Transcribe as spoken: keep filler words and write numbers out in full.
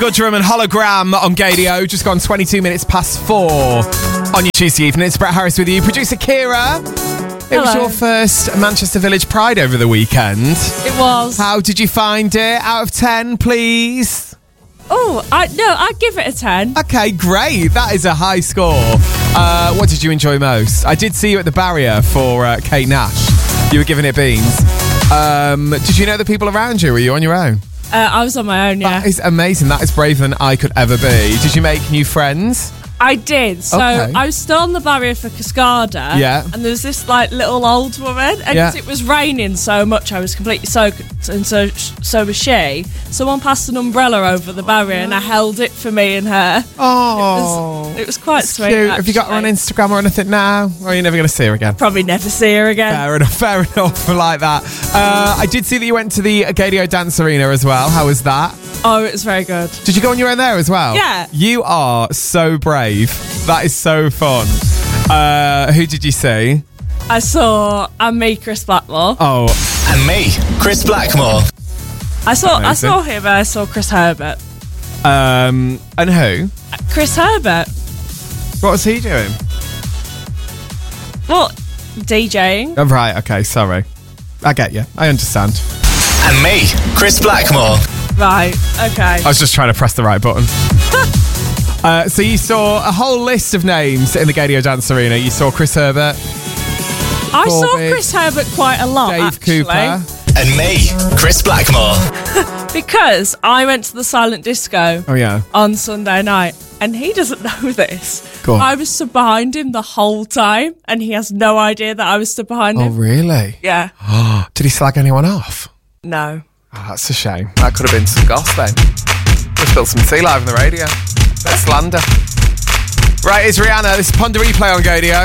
Goodrum and Hologram on Gadio. Just gone twenty-two minutes past four on your Tuesday evening. It's Brett Harris with you. Producer Kira. It Hello. was your first Manchester Village Pride over the weekend. It was. How did you find it? Out of ten, please. Oh, I no, I'd give it a ten. Okay, great. That is a high score. Uh, what did you enjoy most? I did see you at the barrier for uh, Kate Nash. You were giving it beans. Um, did you know the people around you? Were you on your own? Uh, I was on my own, yeah. That is amazing. That is braver than I could ever be. Did you make new friends? I did. So Okay. I was still on the barrier for Cascada. Yeah. And there was this like little old woman, and Yeah. 'cause it was raining so much, I was completely soaked, and so so was she. Someone passed an umbrella over the barrier, and I held it for me and her. Oh, It was, it was quite sweet. cute. Have you got her on actually. Instagram or anything now? Or are you never going to see her again? Probably never see her again. Fair enough, fair enough. I like that. Uh, I did see that you went to the Gadio Dance Arena as well. How was that? Oh, it was very good. Did you go on your own there as well? Yeah. You are so brave. That is so fun. Uh, who did you see? I saw and me, Chris Blackmore. Oh, And me, Chris Blackmore. I saw I Amazing. saw him. And I saw Chris Herbert. um, and who? Chris Herbert. What was he doing? What? DJing. Oh, right, okay, sorry. I get you. I understand. And me, Chris Blackmore. Right. Okay. I was just trying to press the right button. uh, so you saw a whole list of names in the Gadio Dance Arena. You saw Chris Herbert, I saw Corbett, Chris Herbert quite a lot, Dave actually, Cooper. And me, Chris Blackmore. because I went to the silent disco Oh, yeah. on Sunday night, and he doesn't know this. Go on. I was stood behind him the whole time, and he has no idea that I was stood behind Oh, him. really? Yeah. Did he slag anyone off? No. Oh, that's a shame. That could have been some goss then. We've spilled some tea live on the radio. That's slander. Right, it's Rihanna. This is Ponder Replay on Gadio.